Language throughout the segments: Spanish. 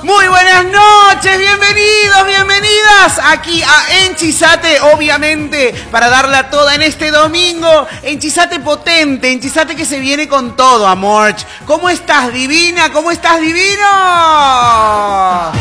Muy buenas noches, bienvenidos, bienvenidas aquí a Enchizate, obviamente, para darla toda en este domingo. Enchizate potente, Enchizate que se viene con todo, amor. ¿Cómo estás, divina? ¿Cómo estás, divino?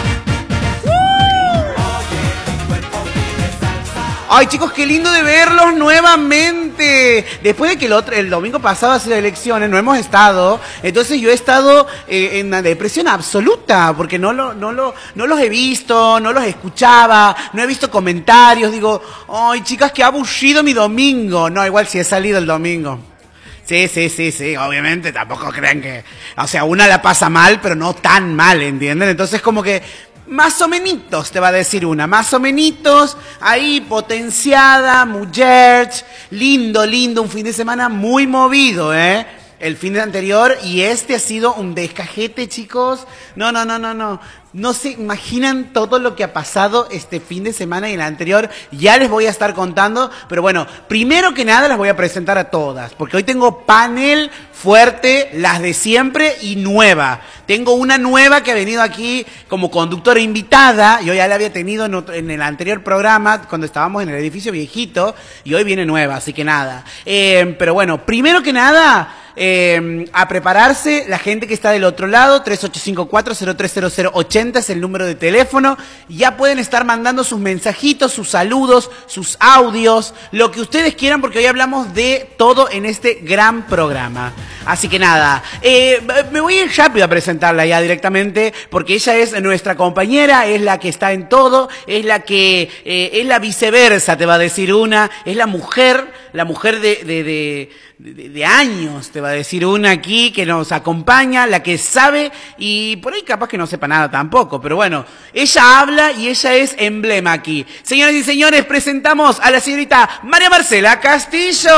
Ay, chicos, qué lindo de verlos nuevamente. Después de que el domingo pasado hace las elecciones, no hemos estado. Entonces yo he estado en una depresión absoluta, porque no los he visto, no los escuchaba, no he visto comentarios. Digo, ay, chicas, qué aburrido mi domingo. No, igual si he salido el domingo. Sí, obviamente, tampoco crean que... O sea, una la pasa mal, pero no tan mal, ¿entienden? Entonces como que... Más o menitos, te va a decir una. Más o menitos, ahí potenciada, mujer, lindo, un fin de semana muy movido, el fin de anterior y este ha sido un descajete, chicos. No. No se imaginan todo lo que ha pasado este fin de semana y el anterior. Ya les voy a estar contando. Pero bueno, primero que nada las voy a presentar a todas. Porque hoy tengo panel fuerte, las de siempre y nueva. Tengo una nueva que ha venido aquí como conductora invitada. Yo ya la había tenido en el anterior programa cuando estábamos en el edificio viejito. Y hoy viene nueva, así que nada. Pero bueno, primero que nada... a prepararse, la gente que está del otro lado, 3854-030080 es el número de teléfono, ya pueden estar mandando sus mensajitos, sus saludos, sus audios, lo que ustedes quieran, porque hoy hablamos de todo en este gran programa. Así que nada, me voy a ir rápido a presentarla ya directamente, porque ella es nuestra compañera, es la que está en todo, es la que, es la viceversa, te va a decir una, es la mujer de años, te va a decir una aquí que nos acompaña, la que sabe y por ahí capaz que no sepa nada tampoco, pero bueno, ella habla y ella es emblema aquí. Señoras y señores, presentamos a la señorita María Marcela Castillo.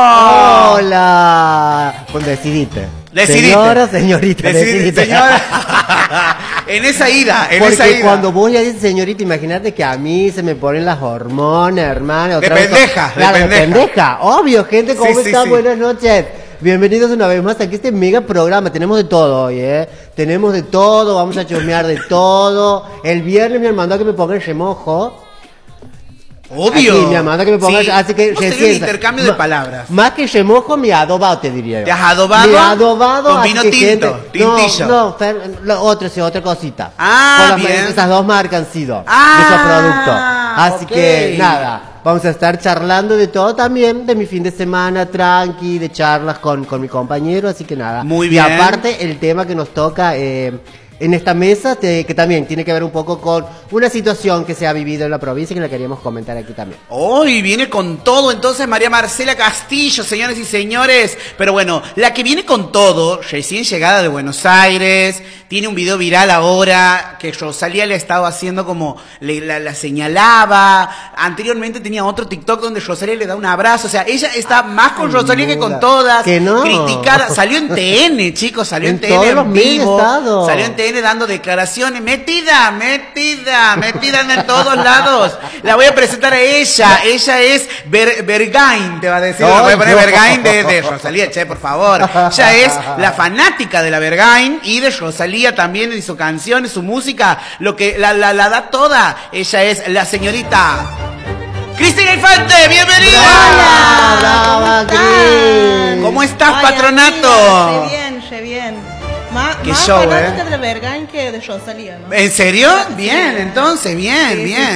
Hola. Pues decidite. Señora, señorita, decidite. Señora. En esa ida. Porque cuando vos le dices señorita, imagínate que a mí se me ponen las hormonas, hermano. De pendeja. Obvio, gente, ¿cómo están? Sí. Buenas noches. Bienvenidos una vez más aquí a este mega programa. Tenemos de todo hoy, Tenemos de todo, vamos a chusmear de todo. El viernes me mandó a que me ponga el remojo. Obvio. Aquí, me manda que me pongas, sí. así que un intercambio de palabras. Más que remojo, me adobado, te diría yo. ¿Te has adobado? Me adobado. Con vino tinto, tintillo. Otra cosita. Bien. Esas dos marcas han sido de esos productos. Así que, nada, vamos a estar charlando de todo también, de mi fin de semana, tranqui, de charlas con mi compañero, así que nada. Muy bien. Y aparte, el tema que nos toca... en esta mesa, que también tiene que ver un poco con una situación que se ha vivido en la provincia y que la queríamos comentar aquí también. Hoy viene con todo, entonces, María Marcela Castillo, señores y señores. Pero bueno, la que viene con todo, recién llegada de Buenos Aires, tiene un video viral ahora que Rosalía le estaba haciendo como la señalaba. Anteriormente tenía otro TikTok donde Rosalía le da un abrazo. O sea, ella está más con Rosalía que con todas. Que no. Criticada. Salió en TN, chicos, salió en TN en vivo. Salió en TN dando declaraciones, metida en todos lados. La voy a presentar a ella. Ella es Bergain, te va a decir. No, voy a poner Bergain de Rosalía, por favor. Ella es la fanática de la Bergain y de Rosalía también, en su canción, en su música, lo que la da toda. Ella es la señorita Cristina Infante, bienvenida. Brava, Cris. ¿Cómo estás, patronato? Bien. Qué más show, fanática de la Bergain que de Rosalía, ¿no? ¿En serio? Bien, entonces, bien.